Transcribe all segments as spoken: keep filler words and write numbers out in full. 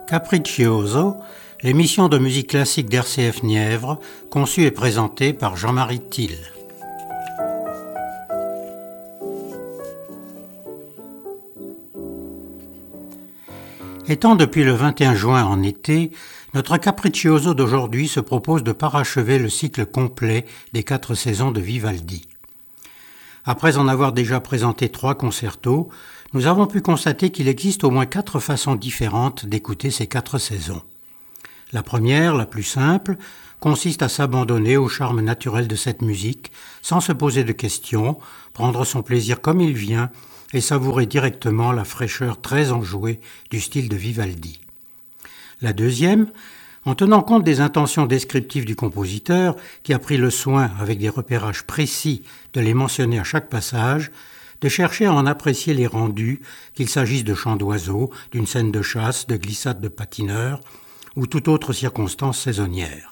Capriccioso, l'émission de musique classique d'R C F Nièvre, conçue et présentée par Jean-Marie Thill. Étant depuis le vingt et un juin en été, notre Capriccioso d'aujourd'hui se propose de parachever le cycle complet des quatre saisons de Vivaldi. Après en avoir déjà présenté trois concertos, nous avons pu constater qu'il existe au moins quatre façons différentes d'écouter ces quatre saisons. La première, la plus simple, consiste à s'abandonner au charme naturel de cette musique, sans se poser de questions, prendre son plaisir comme il vient et savourer directement la fraîcheur très enjouée du style de Vivaldi. La deuxième, en tenant compte des intentions descriptives du compositeur, qui a pris le soin, avec des repérages précis, de les mentionner à chaque passage, de chercher à en apprécier les rendus, qu'il s'agisse de chants d'oiseaux, d'une scène de chasse, de glissade de patineurs, ou toute autre circonstance saisonnière.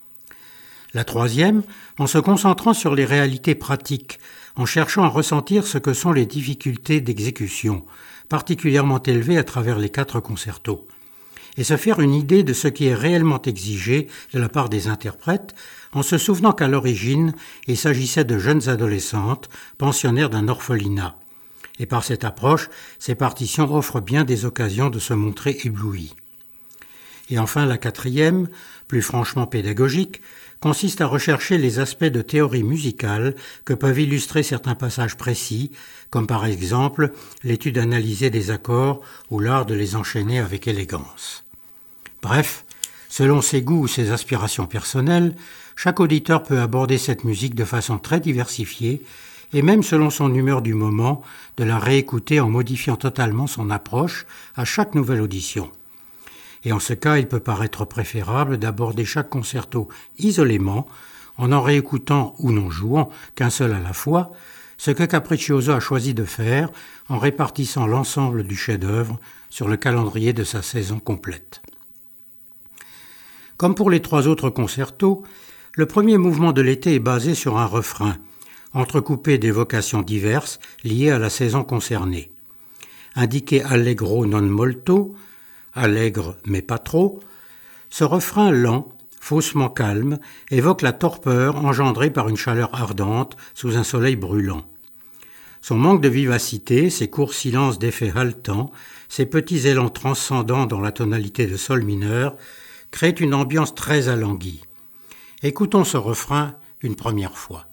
La troisième, en se concentrant sur les réalités pratiques, en cherchant à ressentir ce que sont les difficultés d'exécution, particulièrement élevées à travers les quatre concertos, et se faire une idée de ce qui est réellement exigé de la part des interprètes, en se souvenant qu'à l'origine, il s'agissait de jeunes adolescentes, pensionnaires d'un orphelinat. Et par cette approche, ces partitions offrent bien des occasions de se montrer éblouies. Et enfin, la quatrième, plus franchement pédagogique, consiste à rechercher les aspects de théorie musicale que peuvent illustrer certains passages précis, comme par exemple l'étude analysée des accords ou l'art de les enchaîner avec élégance. Bref, selon ses goûts ou ses aspirations personnelles, chaque auditeur peut aborder cette musique de façon très diversifiée et même selon son humeur du moment, de la réécouter en modifiant totalement son approche à chaque nouvelle audition. Et en ce cas, il peut paraître préférable d'aborder chaque concerto isolément, en en réécoutant ou n'en jouant qu'un seul à la fois, ce que Capriccioso a choisi de faire en répartissant l'ensemble du chef-d'œuvre sur le calendrier de sa saison complète. Comme pour les trois autres concertos, le premier mouvement de l'été est basé sur un refrain, entrecoupé d'évocations diverses liées à la saison concernée. Indiqué allegro non molto, allègre mais pas trop, ce refrain lent, faussement calme, évoque la torpeur engendrée par une chaleur ardente sous un soleil brûlant. Son manque de vivacité, ses courts silences d'effets haletants, ses petits élans transcendants dans la tonalité de sol mineur, créent une ambiance très alanguie. Écoutons ce refrain une première fois.